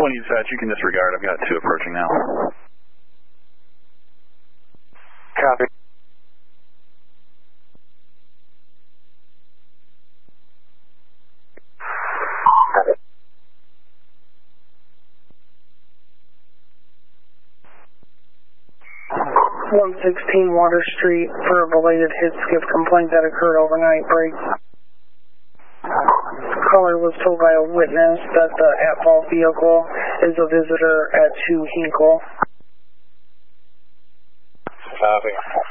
dispatch, you can disregard. I've got 2 approaching now. Copy. .116 Water Street for a belated hit skip complaint that occurred overnight. Break. Caller was told by a witness that the at-fault vehicle is a visitor at 2 Hinkle. Copy.